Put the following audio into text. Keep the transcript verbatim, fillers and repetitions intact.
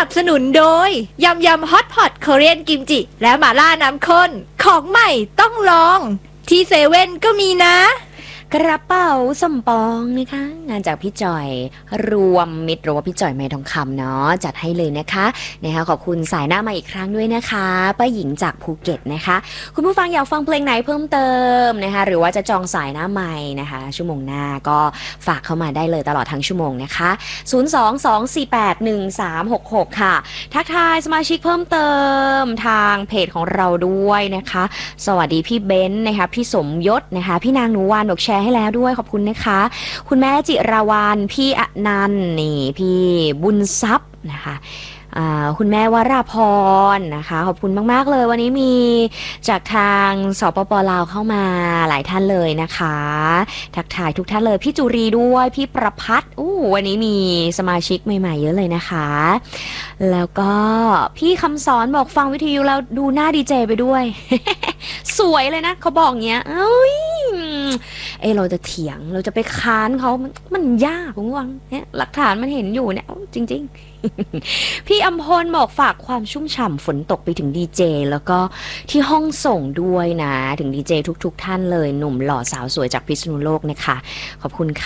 นับสนุนโดยยำยำฮอตพอตเกาหลีกิมจิและหม่าล่าน้ำข้นของใหม่ต้องลองที่เซเว่นก็มีนะกระเป๋าสมปองนะคะงานจากพี่จอยรวมมิตรหรือว่าพี่จอยไม้ทองคำเนาะจัดให้เลยนะคะนะคะขอบคุณสายหน้ามาอีกครั้งด้วยนะคะป้าหญิงจากภูเก็ตนะคะคุณผู้ฟังอยากฟังเพลงไหนเพิ่มเติมนะคะหรือว่าจะจองสายหน้าใหม่นะคะชั่วโมงหน้าก็ฝากเข้ามาได้เลยตลอดทั้งชั่วโมงนะคะศูนย์ สอง สอง สี่ แปด หนึ่ง สาม หก หกค่ะทักทายสมาชิกเพิ่มเติมทางเพจของเราด้วยนะคะสวัสดีพี่เบนซ์นะคะพี่สมยศนะคะพี่นางหนูวานบอกแชร์ให้แล้วด้วยขอบคุณนะคะคุณแม่จิราวรรณพี่อนันต์นี่พี่บุญทรัพย์นะคะคุณแม่วราพรนะคะขอบคุณมากๆเลยวันนี้มีจากทางสปป.ลาวเข้ามาหลายท่านเลยนะคะทักทายทุกท่านเลยพี่จุรีด้วยพี่ประพัฒน์อู้วันนี้มีสมาชิกใหม่ๆเยอะเลยนะคะแล้วก็พี่คำสอนบอกฟังวิทยุแล้วดูหน้าดีเจไปด้วย สวยเลยนะเขาบอกเงี้ยเอ้ยเออเราจะเถียงเราจะไปค้านเขามันมันยากคุณวังเนี่ยหลักฐานมันเห็นอยู่เนี่ยจริงๆพี่อำพลบอกฝากความชุ่มฉ่ำฝนตกไปถึงดีเจแล้วก็ที่ห้องส่งด้วยนะถึงดีเจทุกๆท่านเลยหนุ่มหล่อสาวสวยจากพิษณุโลกนะคะขอบคุณค่ะ